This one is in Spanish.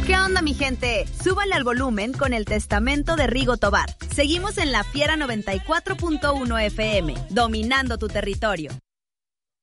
¿Qué onda, mi gente? Súbale al volumen con el testamento de Rigo Tobar. Seguimos en La Fiera 94.1 FM, dominando tu territorio.